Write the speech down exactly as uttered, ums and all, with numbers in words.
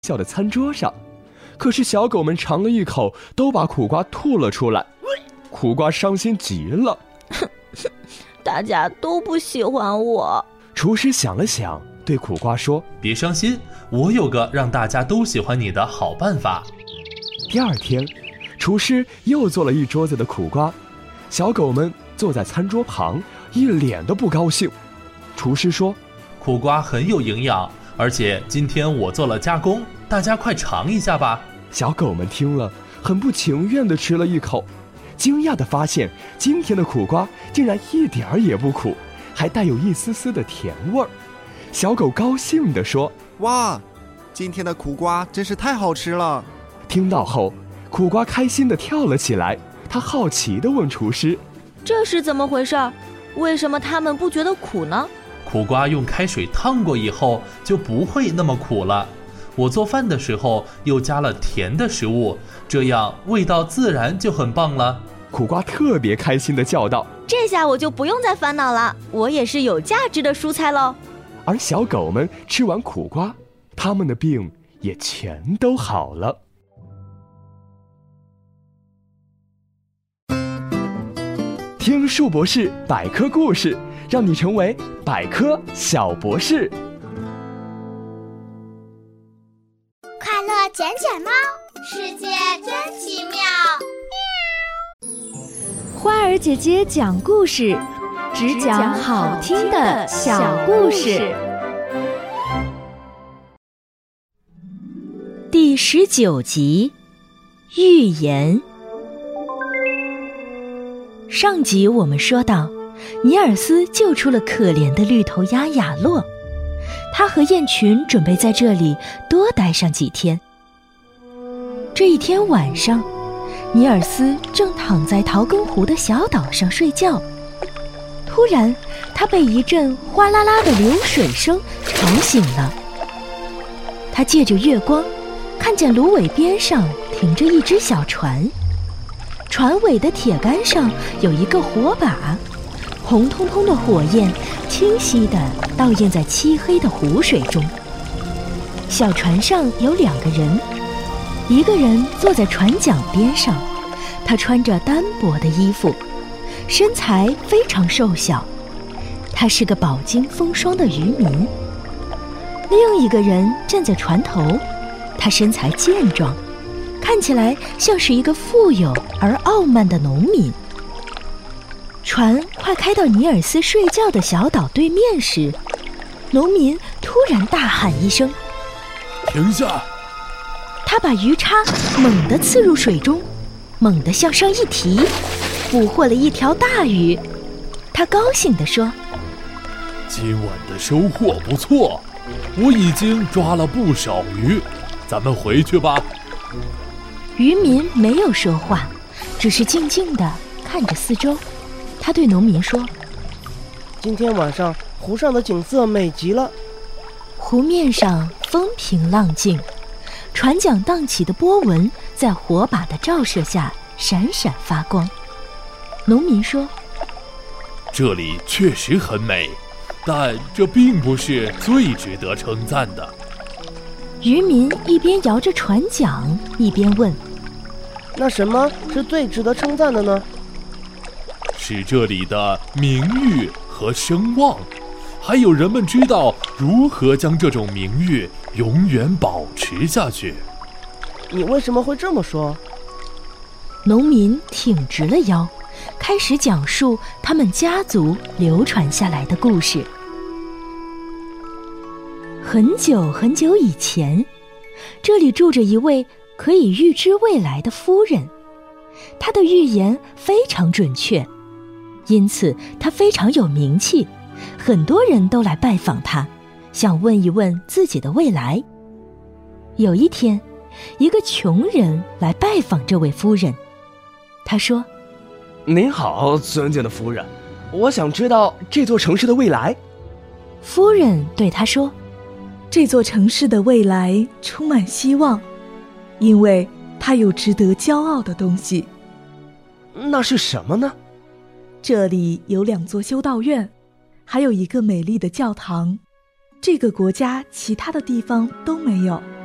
校的餐桌上，可是小狗们尝了一口，都把苦瓜吐了出来。苦瓜伤心极了， 大家都不喜欢我。 厨师想了想，对苦瓜说： 别伤心，我有个让大家都喜欢你的好办法。 第二天，厨师又做了一桌子的苦瓜，小狗们坐在餐桌旁，一脸的不高兴。厨师说： 苦瓜很有营养，而且今天我做了加工，大家快尝一下吧。 小狗们听了，很不情愿地吃了一口，惊讶地发现今天的苦瓜竟然一点儿也不苦，还带有一丝丝的甜味儿。小狗高兴地说： 哇，今天的苦瓜真是太好吃了。 听到后，苦瓜开心地跳了起来，他好奇地问厨师： 这是怎么回事？为什么他们不觉得苦呢？ 苦瓜用开水烫过以后就不会那么苦了，我做饭的时候又加了甜的食物，这样味道自然就很棒了。 苦瓜特别开心地叫道： 这下我就不用再烦恼了，我也是有价值的蔬菜喽。 而小狗们吃完苦瓜，它们的病也全都好了。听树博士百科故事，让你成为百科小博士。 快乐捡捡猫，世界真奇妙。 花儿姐姐讲故事，只讲好听的小故事。 第十九集，预言。上集我们说到，尼尔斯救出了可怜的绿头鸭雅洛，他和雁群准备在这里多待上几天。这一天晚上，尼尔斯正躺在桃根湖的小岛上睡觉，突然他被一阵哗啦啦的流水声吵醒了。他借着月光看见芦苇边上停着一只小船，船尾的铁杆上有一个火把，红彤彤的火焰清晰地倒映在漆黑的湖水中。小船上有两个人，一个人坐在船桨边上，他穿着单薄的衣服，身材非常瘦小，他是个饱经风霜的渔民。另一个人站在船头，他身材健壮，看起来像是一个富有而傲慢的农民。船快开到尼尔斯睡觉的小岛对面时，农民突然大喊一声： 停下！ 他把鱼叉猛地刺入水中，猛地向上一提，捕获了一条大鱼。他高兴地说： 今晚的收获不错，我已经抓了不少鱼，咱们回去吧。 渔民没有说话，只是静静地看着四周。他对农民说： 今天晚上湖上的景色美极了。 湖面上风平浪静，船桨荡起的波纹在火把的照射下闪闪发光。农民说： 这里确实很美，但这并不是最值得称赞的。 渔民一边摇着船桨，一边问： 那什么是最值得称赞的呢？ 是这里的名誉和声望，还有人们知道如何将这种名誉永远保持下去。 你为什么会这么说？ 农民挺直了腰，开始讲述他们家族流传下来的故事。很久很久以前，这里住着一位可以预知未来的夫人，她的预言非常准确，因此她非常有名气，很多人都来拜访她，想问一问自己的未来。有一天，一个穷人来拜访这位夫人，他说： 您好，尊敬的夫人，我想知道这座城市的未来。 夫人对他说： 这座城市的未来充满希望，因为它有值得骄傲的东西。 那是什么呢？ 这里有两座修道院，还有一个美丽的教堂，这个国家其他的地方都没有。